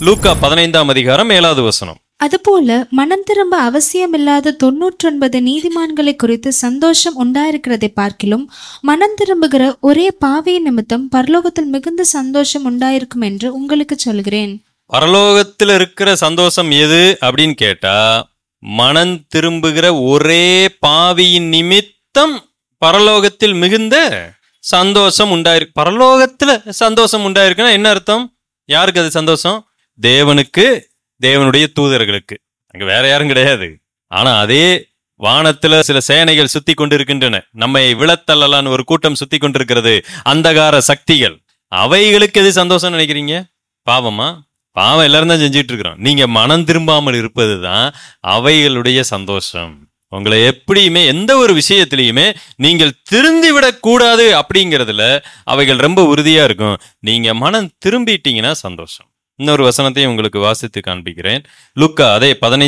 லூக்கா 15:7 அதுபோல மனம் திரும்ப அவசியமில்லாத 99 நீதிமான்களை குறித்து சந்தோஷம் உண்டாயிருக்கிறதை பார்க்கிலும் மனம் திரும்புகிற ஒரே பாவி நிமித்தம் பரலோகத்தில் மிகுந்த சந்தோஷம் உண்டாயிருக்கும் என்று உங்களுக்கு சொல்கிறேன். பரலோகத்தில் இருக்கிற சந்தோஷம் எது அப்படின்னு கேட்டா, மனம் திரும்புகிற ஒரே பாவியின் நிமித்தம் பரலோகத்தில் மிகுந்த சந்தோஷம் உண்டாயிருக்கு. பரலோகத்துல சந்தோஷம் உண்டாயிருக்குன்னா என்ன அர்த்தம்? யாருக்கு அது சந்தோஷம்? தேவனுக்கு, தேவனுடைய தூதர்களுக்கு. அங்க வேற யாரும் கிடையாது. ஆனா அதே வானத்துல சில சேனைகள் சுத்தி கொண்டு இருக்கின்றன. நம்மை விழத்தள்ளலான்னு ஒரு கூட்டம் சுத்தி கொண்டிருக்கிறது, அந்தகார சக்திகள். அவைகளுக்கு எது சந்தோஷம் நினைக்கிறீங்க? பாவமா? பாவம் எல்லாரும் தான் செஞ்சுட்டு இருக்கிறோம். நீங்க மனம் திரும்பாமல் இருப்பதுதான் அவைகளுடைய சந்தோஷம். உங்களை எப்படியுமே எந்த ஒரு விஷயத்திலையுமே நீங்கள் திருந்திவிடக் கூடாது அப்படிங்கிறதுல அவைகள் ரொம்ப உறுதியா இருக்கும். நீங்க மனம் திரும்பிட்டீங்கன்னா சந்தோஷம். இன்னொரு வசனத்தையும் உங்களுக்கு வாசித்து காண்பிக்கிறேன். லூக்கா அதே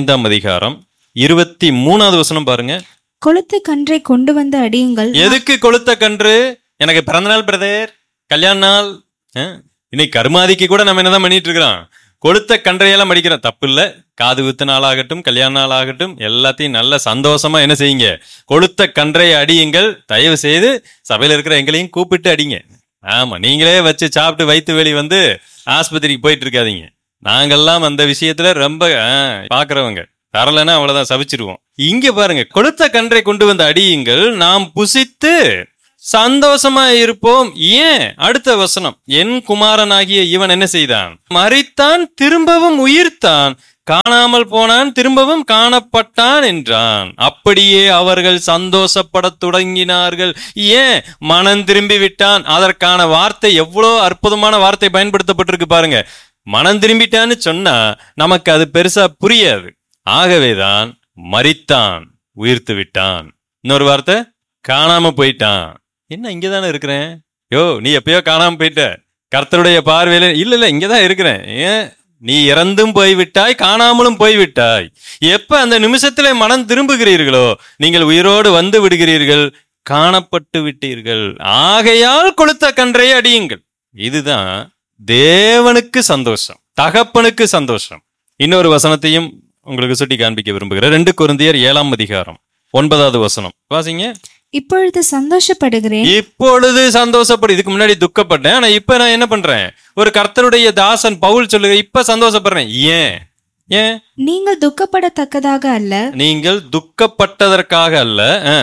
15:23 பாருங்க. கொளுத்த கன்றை கொண்டு வந்து அடியுங்கள். எதுக்கு கொளுத்த கன்று? எனக்கு பிறந்தநாள் பிரதர், கல்யாண நாள், இன்னைக்கு கருமாதிக்கு கூட நம்ம என்னதான் பண்ணிட்டு இருக்கிறோம்? கொளுத்த கன்றையெல்லாம் அடிக்கிறோம். தப்பு இல்லை. காது குத்து நாள் ஆகட்டும், கல்யாண நாள் ஆகட்டும், எல்லாத்தையும் நல்ல சந்தோஷமா என்ன செய்யுங்க? கொளுத்த கன்றை அடியுங்கள். தயவு செய்து சபையில இருக்கிற எங்களையும் கூப்பிட்டு அடிங்க. ஆமா, நீங்களே வச்சு சாப்பிட்டு வயிற்று வெளி வந்து ஆஸ்பத்திரிக்கு போயிட்டு இருக்காதீங்க. நாங்கெல்லாம் அந்த விஷயத்துல ரொம்ப பாக்குறவங்க. தரலன்னா அவ்வளவுதான், சபிச்சிருவோம். இங்க பாருங்க, கொளுத்த கன்றை கொண்டு வந்த அடியுங்கள், நாம் புசித்து சந்தோஷமா இருப்போம். ஏன்? அடுத்த வசனம், என் குமாரனாகிய இவன் என்ன செய்தான்? மரித்தான், திரும்பவும் உயிர்த்தான், காணாமல் போனான், திரும்பவும் காணப்பட்டான் என்றான். அப்படியே அவர்கள் சந்தோஷப்பட தொடங்கினார்கள். ஏன்? மனம் திரும்பி விட்டான். அதற்கான வார்த்தை எவ்வளோ அற்புதமான வார்த்தை பயன்படுத்தப்பட்டிருக்கு பாருங்க. மனம் திரும்பிட்டான்னு சொன்னா நமக்கு அது பெருசா புரியாது. ஆகவேதான் மரித்தான், உயிர்த்து விட்டான். இன்னொரு வார்த்தை, காணாம போயிட்டான். என்ன இங்கதானே இருக்கிறேன்? யோ, நீ எப்பயோ காணாம போயிட்ட. கர்த்தருடைய பார்வையில இல்ல இங்கதான் இருக்கிறேன். ஏன்? நீ இறந்தும் போய்விட்டாய், காணாமலும் போய்விட்டாய். எப்ப அந்த நிமிஷத்துல மனம் திரும்புகிறீர்களோ நீங்கள் உயிரோடு வந்து விடுகிறீர்கள், காணப்பட்டு விட்டீர்கள். ஆகையால் கொளுத்த கன்றை அடியுங்கள். இதுதான் தேவனுக்கு சந்தோஷம், தகப்பனுக்கு சந்தோஷம். இன்னொரு வசனத்தையும் உங்களுக்கு சுட்டி காண்பிக்க விரும்புகிறேன். 2 கொரிந்தியர் 7:9 வாசிங்க. இப்பொழுது சந்தோஷப்படுகிறேன். இப்பொழுது சந்தோஷப்படு. இதுக்கு முன்னாடி துக்கப்பட்டேன், ஆனா இப்ப நான் என்ன பண்றேன்? ஒரு கர்த்தருடைய தாசன் பவுல் சொல்லுங்க, இப்ப சந்தோஷப்படுறேன். ஏன்? ஏன்? நீங்கள் துக்கப்படத்தக்கதாக அல்ல, நீங்கள் துக்கப்பட்டதற்காக அல்ல,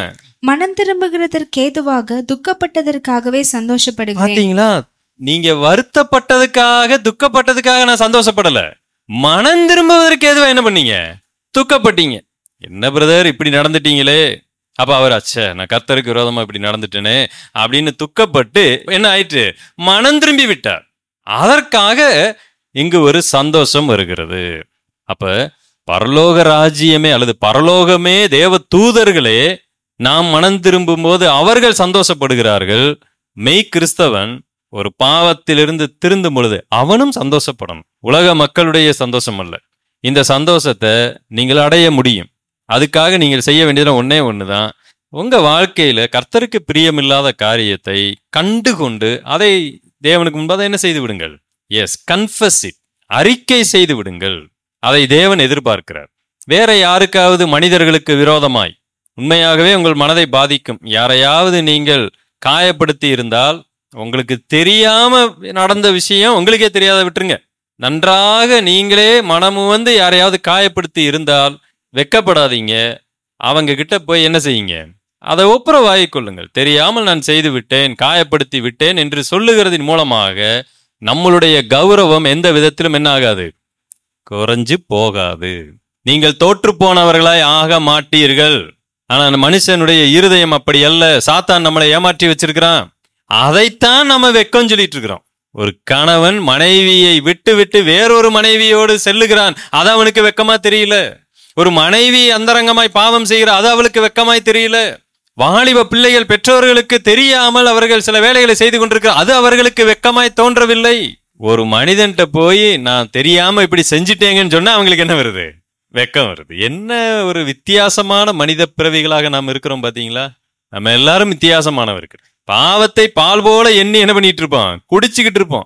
மனம் திரும்புகிறதற்கு ஏதுவாக துக்கப்பட்டதற்காகவே சந்தோஷப்படுகிறேன். பாத்தீங்களா? நீங்க வருத்தப்பட்டதுக்காக, துக்கப்பட்டதுக்காக நான் சந்தோஷப்படல. மனம் திரும்புவதற்கு ஏதுவா என்ன பண்ணீங்க? துக்கப்பட்டீங்க. என்ன பிரதர் இப்படி நடந்துட்டீங்களே? அப்ப அவர், அச்சா, நான் கர்த்தருக்கு விரோதமா இப்படி நடந்துட்டேனே அப்படின்னு துக்கப்பட்டு என்ன ஆயிற்று? மனம் திரும்பி விட்டார். அதற்காக இங்கு ஒரு சந்தோஷம் வருகிறது. அப்ப பரலோக ராஜ்யமே அல்லது பரலோகமே, தேவ தூதர்களே நாம் மனம் திரும்பும் போது அவர்கள் சந்தோஷப்படுகிறார்கள். மெய் கிறிஸ்தவன் ஒரு பாவத்திலிருந்து திருந்தும் பொழுது அவனும் சந்தோஷப்படணும். உலக மக்களுடைய சந்தோஷம் அல்ல. இந்த சந்தோஷத்தை நீங்கள் அடைய முடியும். அதுக்காக நீங்கள் செய்ய வேண்டியது ஒன்னே ஒண்ணுதான். உங்க வாழ்க்கையில கர்த்தருக்கு பிரியமில்லாத காரியத்தை கண்டுகொண்டு அதை தேவனுக்கு முன்பாக என்ன செய்து விடுங்கள். எஸ், கன்ஃபஸ் இட், அறிக்கை செய்து விடுங்கள். அதை தேவன் எதிர்பார்க்கிறார். வேற யாருக்காவது மனிதர்களுக்கு விரோதமாய் உண்மையாகவே உங்கள் மனதை பாதிக்கும் யாரையாவது நீங்கள் காயப்படுத்தி இருந்தால், உங்களுக்கு தெரியாம நடந்த விஷயம் உங்களுக்கே தெரியாத விட்டுருங்க. நன்றாக நீங்களே மனமு வந்து யாரையாவது காயப்படுத்தி இருந்தால் வெக்கப்படாதீங்க. அவங்க கிட்ட போய் என்ன செய்யுங்க? அதை ஒப்புரவாகிக் கொள்ளுங்கள். தெரியாமல் நான் செய்து விட்டேன், காயப்படுத்தி விட்டேன் என்று சொல்லுகிறதின் மூலமாக நம்மளுடைய கௌரவம் எந்த விதத்திலும் என்ன ஆகாது? குறைஞ்சு போகாது. நீங்கள் தோற்று போனவர்களாய் ஆக மாட்டீர்கள். ஆனா மனுஷனுடைய இருதயம் அப்படி அல்ல. சாத்தான் நம்மளை ஏமாற்றி வச்சிருக்கிறான். அதைத்தான் நம்ம வெக்கம் சொல்லிட்டு இருக்கிறோம். ஒரு கணவன் மனைவியை விட்டு விட்டு வேறொரு மனைவியோடு செல்லுகிறான், அது அவனுக்கு வெக்கமா தெரியல. ஒரு மனைவி அந்தரங்கமாய் பாவம் செய்கிற, அது அவளுக்கு வெக்கமாய் தெரியல. வாலிப பிள்ளைகள் பெற்றோர்களுக்கு தெரியாமல் அவர்கள் சில வேலைகளை செய்து கொண்டிருக்கிற, அது அவர்களுக்கு வெக்கமாய் தோன்றவில்லை. ஒரு மனிதன்ட்ட போய் நான் தெரியாம இப்படி செஞ்சுட்டேங்கன்னு சொன்னா அவங்களுக்கு என்ன வருது? வெக்கம் வருது. என்ன ஒரு வித்தியாசமான மனித பிறவிகளாக நாம் இருக்கிறோம் பாத்தீங்களா? நம்ம எல்லாரும் வித்தியாசமானவர்கள். பாவத்தை பால் போல எண்ணி என்ன பண்ணிட்டு இருப்போம்? குடிச்சுக்கிட்டு இருப்போம்.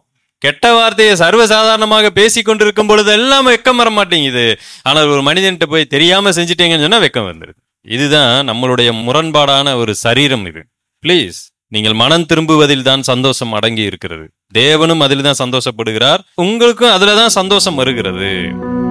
கெட்ட வார்த்தையை சர்வசாதாரணமாக பேசிக் கொண்டிருக்கும் பொழுது எல்லாம் வெக்கம் வர மாட்டேங்குது. ஆனால் ஒரு மனிதன்கிட்ட போய் தெரியாம செஞ்சுட்டீங்கன்னு சொன்னா வெக்கம் வந்துருது. இதுதான் நம்மளுடைய முரண்பாடான ஒரு சரீரம். இது பிளீஸ், நீங்கள் மனம் திரும்புவதில் தான் சந்தோஷம் அடங்கி இருக்கிறது. தேவனும் அதில் தான் சந்தோஷப்படுகிறார், உங்களுக்கும் அதுல தான் சந்தோஷம் வருகிறது.